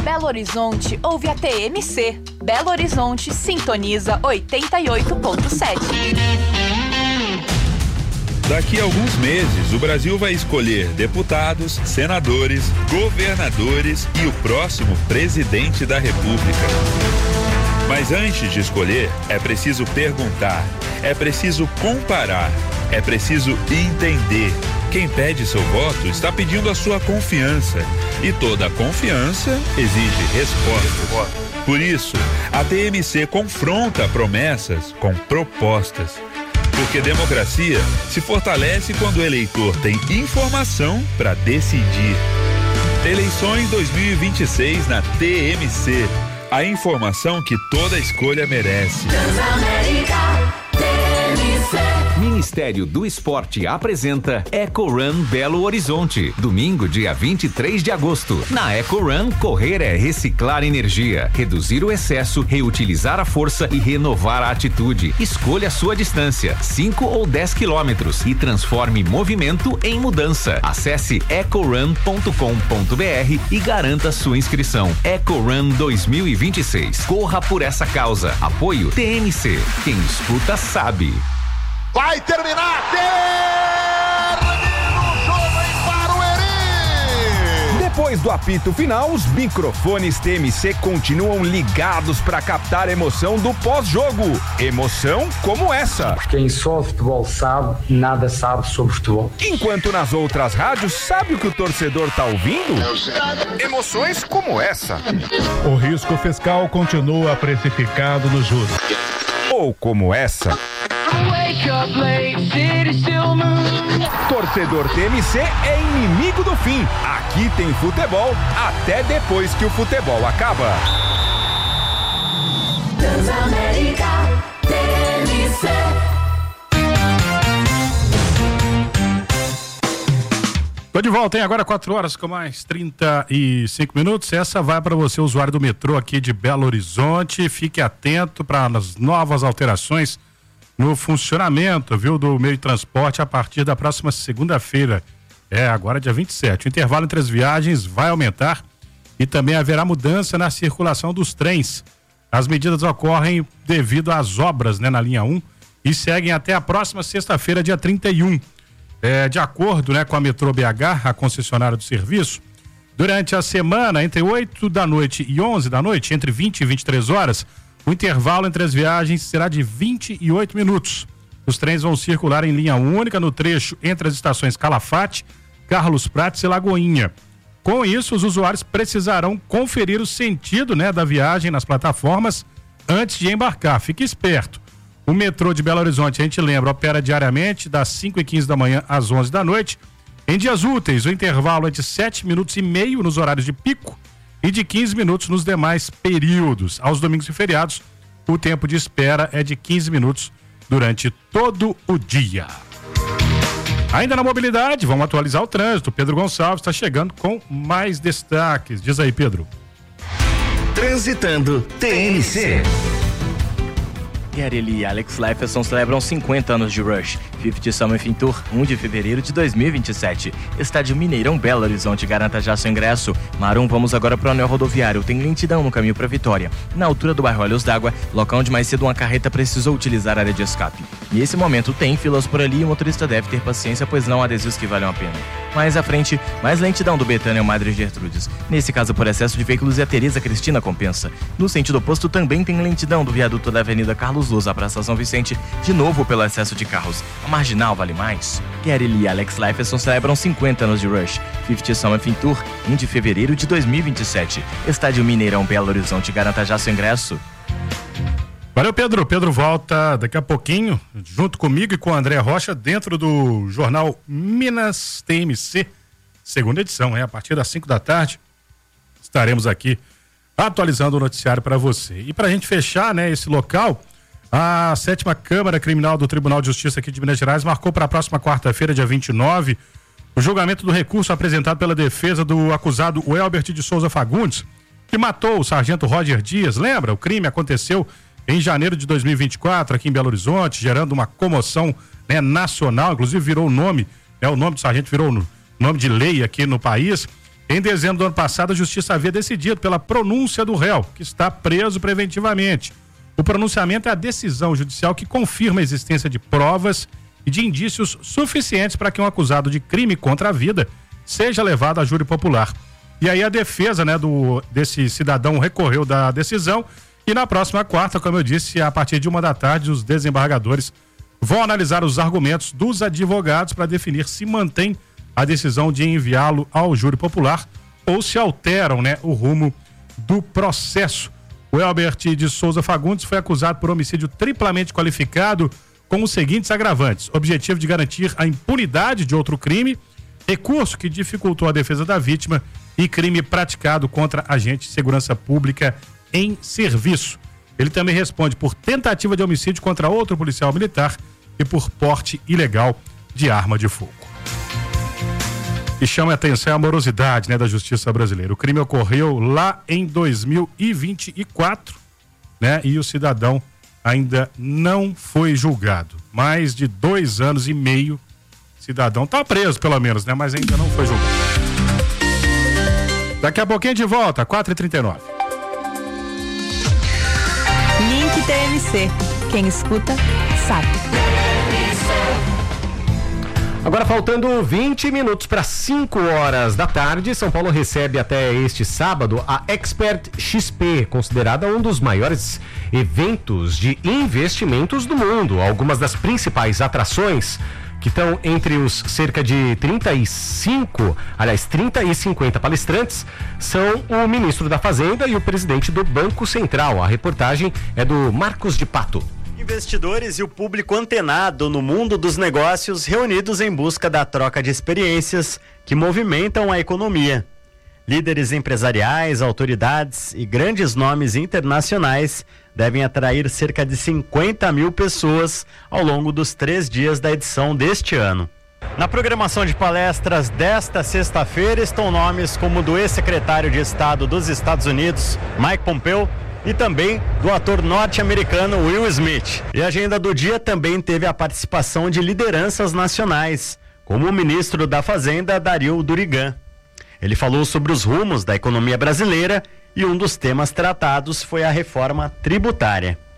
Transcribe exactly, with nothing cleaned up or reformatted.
Belo Horizonte ouve a T M C. Belo Horizonte sintoniza oitenta e oito ponto sete. Daqui a alguns meses, o Brasil vai escolher deputados, senadores, governadores e o próximo presidente da República. Mas antes de escolher, é preciso perguntar, é preciso comparar, é preciso entender. Quem pede seu voto está pedindo a sua confiança. E toda confiança exige resposta. Por isso, a T M C confronta promessas com propostas. Porque democracia se fortalece quando o eleitor tem informação para decidir. Eleições dois mil e vinte e seis na T M C. A informação que toda escolha merece. Ministério do Esporte apresenta EcoRun Belo Horizonte. Domingo, dia vinte e três de agosto. Na EcoRun, correr é reciclar energia, reduzir o excesso, reutilizar a força e renovar a atitude. Escolha a sua distância, cinco ou dez quilômetros, e transforme movimento em mudança. Acesse ecorun ponto com ponto br e garanta sua inscrição. EcoRun dois mil e vinte e seis. Corra por essa causa. Apoio T M C. Quem escuta sabe. Vai terminar! Termina o jogo em Barueri! Depois do apito final, os microfones T M C continuam ligados para captar a emoção do pós-jogo. Emoção como essa. Quem só futebol sabe, nada sabe sobre futebol. Enquanto nas outras rádios, sabe o que o torcedor tá ouvindo? Emoções como essa. O risco fiscal continua precificado nos juros. Ou como essa. Torcedor T M C é inimigo do fim. Aqui tem futebol até depois que o futebol acaba. Transamérica T M C. Tô de volta, hein? Agora quatro horas com mais trinta e cinco minutos. Essa vai para você, usuário do metrô aqui de Belo Horizonte. Fique atento para as novas alterações no funcionamento, viu, do meio de transporte a partir da próxima segunda-feira. É, agora dia vinte e sete. O intervalo entre as viagens vai aumentar e também haverá mudança na circulação dos trens. As medidas ocorrem devido às obras, né, na linha um e seguem até a próxima sexta-feira, dia trinta e um. É, de acordo, né, com a Metrô B H, a concessionária do serviço, durante a semana, entre oito da noite e onze da noite, entre vinte e vinte e três horas, o intervalo entre as viagens será de vinte e oito minutos. Os trens vão circular em linha única no trecho entre as estações Calafate, Carlos Prates e Lagoinha. Com isso, os usuários precisarão conferir o sentido, né, da viagem nas plataformas antes de embarcar. Fique esperto. O metrô de Belo Horizonte, a gente lembra, opera diariamente das cinco e quinze da manhã às onze da noite. Em dias úteis, o intervalo é de sete minutos e meio nos horários de pico e de quinze minutos nos demais períodos. Aos domingos e feriados, o tempo de espera é de quinze minutos durante todo o dia. Ainda na mobilidade, vamos atualizar o trânsito. Pedro Gonçalves está chegando com mais destaques. Diz aí, Pedro. Transitando T M C. Gary Lee e Alex Lifeson celebram cinquenta anos de Rush. cinquenta Summer Fin Tour, um de fevereiro de dois mil e vinte e sete. Estádio Mineirão Belo Horizonte, garanta já seu ingresso. Marum, vamos agora para o anel rodoviário. Tem lentidão no caminho para Vitória. Na altura do bairro Olhos d'Água, local onde mais cedo uma carreta precisou utilizar a área de escape. Nesse momento tem filas por ali e o motorista deve ter paciência, pois não há desvios que valham a pena. Mais à frente, mais lentidão do Betânia ao Madre Gertrudes. Nesse caso, por excesso de veículos, e a Teresa Cristina compensa. No sentido oposto, também tem lentidão do viaduto da Avenida Carlos Luz à Praça São Vicente, de novo pelo excesso de carros. A marginal vale mais. Gary Lee e Alex Lifeson celebram cinquenta anos de Rush. cinquenta Summer Fin Tour, um de fevereiro de dois mil e vinte e sete. Estádio Mineirão Belo Horizonte, garanta já seu ingresso. Valeu, Pedro. Pedro volta daqui a pouquinho, junto comigo e com o André Rocha, dentro do jornal Minas T M C, segunda edição, é a partir das cinco da tarde. Estaremos aqui atualizando o noticiário para você. E para a gente fechar, né, esse local, a sétima Câmara Criminal do Tribunal de Justiça aqui de Minas Gerais marcou para a próxima quarta-feira, dia vinte e nove, o julgamento do recurso apresentado pela defesa do acusado Welbert de Souza Fagundes, que matou o sargento Roger Dias. Lembra? O crime aconteceu em janeiro de dois mil e vinte e quatro, aqui em Belo Horizonte, gerando uma comoção, né, nacional, inclusive virou o nome, né, o nome do sargento virou o nome de lei aqui no país. Em dezembro do ano passado, a Justiça havia decidido pela pronúncia do réu, que está preso preventivamente. O pronunciamento é a decisão judicial que confirma a existência de provas e de indícios suficientes para que um acusado de crime contra a vida seja levado a júri popular. E aí a defesa, né, do, desse cidadão recorreu da decisão e na próxima quarta, como eu disse, a partir de uma da tarde, os desembargadores vão analisar os argumentos dos advogados para definir se mantém a decisão de enviá-lo ao júri popular ou se alteram, né, o rumo do processo. O Elbert de Souza Fagundes foi acusado por homicídio triplamente qualificado com os seguintes agravantes: objetivo de garantir a impunidade de outro crime, recurso que dificultou a defesa da vítima e crime praticado contra agente de segurança pública em serviço. Ele também responde por tentativa de homicídio contra outro policial militar e por porte ilegal de arma de fogo. E chama a atenção a morosidade, né, da justiça brasileira. O crime ocorreu lá em dois mil e vinte e quatro, né, e o cidadão ainda não foi julgado. Mais de dois anos e meio, o cidadão está preso pelo menos, né, mas ainda não foi julgado. Daqui a pouquinho de volta, quatro e trinta e nove. Link T M C. Quem escuta, sabe. Agora faltando vinte minutos para cinco horas da tarde, São Paulo recebe até este sábado a Expert X P, considerada um dos maiores eventos de investimentos do mundo. Algumas das principais atrações que estão entre os cerca de trinta e cinco, aliás, trinta e cinquenta palestrantes, são o ministro da Fazenda e o presidente do Banco Central. A reportagem é do Marcos de Pato. Investidores e o público antenado no mundo dos negócios reunidos em busca da troca de experiências que movimentam a economia. Líderes empresariais, autoridades e grandes nomes internacionais devem atrair cerca de cinquenta mil pessoas ao longo dos três dias da edição deste ano. Na programação de palestras desta sexta-feira estão nomes como o do ex-secretário de Estado dos Estados Unidos, Mike Pompeo, e também do ator norte-americano Will Smith. E a agenda do dia também teve a participação de lideranças nacionais, como o ministro da Fazenda, Dario Durigan. Ele falou sobre os rumos da economia brasileira e um dos temas tratados foi a reforma tributária.